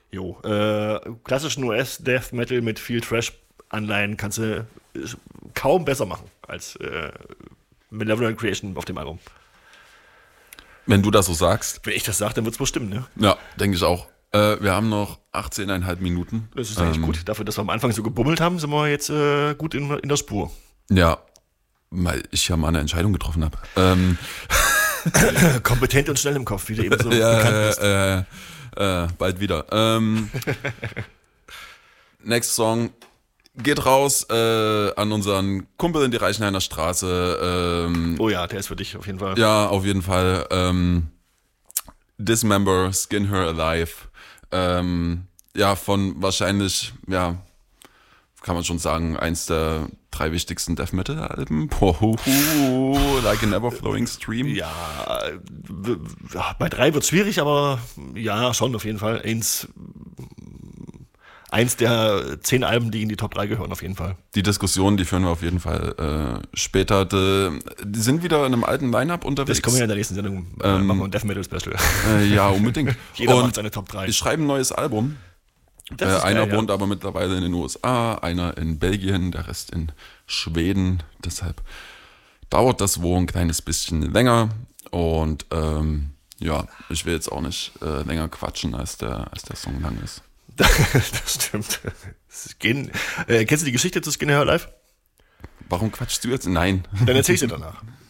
Jo, klassischen US-Death Metal mit viel Trash-Anleihen kannst du kaum besser machen als Malevolent Creation auf dem Album. Wenn du das so sagst. Wenn ich das sage, dann wird es wohl stimmen, ne? Ja, denke ich auch. Wir haben noch 18,5 Minuten. Das ist eigentlich gut. Dafür, dass wir am Anfang so gebummelt haben, sind wir jetzt gut in der Spur. Ja, weil ich ja mal eine Entscheidung getroffen habe. Kompetent und schnell im Kopf, wie du eben so bekannt bist. Bald wieder. Next Song geht raus an unseren Kumpel in die Reichenhainer Straße. Oh ja, der ist für dich auf jeden Fall. Ja, auf jeden Fall. Dismember, Skin Her Alive. Ja, von wahrscheinlich, ja, kann man schon sagen, eins der 3 wichtigsten Death Metal Alben. Like an Ever-Flowing Stream. Ja, bei 3 wird es schwierig, aber ja, schon auf jeden Fall. Eins der 10 Alben, die in die Top 3 gehören, auf jeden Fall. Die Diskussion, die führen wir auf jeden Fall später. Die sind wieder in einem alten Line-Up unterwegs. Das kommen wir in der nächsten Sendung. Machen wir ein Death Metal Special. Ja, unbedingt. Jeder macht seine Top 3. Die schreiben ein neues Album. Einer wohnt aber mittlerweile in den USA, einer in Belgien, der Rest in Schweden. Deshalb dauert das wohl ein kleines bisschen länger. Und ja, ich will jetzt auch nicht länger quatschen, als der Song lang ist. Das stimmt. Kennst du die Geschichte zu Skin Her Alive? Warum quatschst du jetzt? Nein. Dann erzähl ich sie danach.